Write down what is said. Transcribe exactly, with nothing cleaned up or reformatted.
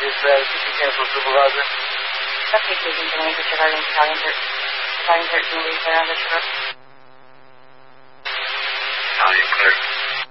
espera que se cancel sobrevoada. Traffic is in the name of Chicago and Italian, Italian thirteen days around the truck.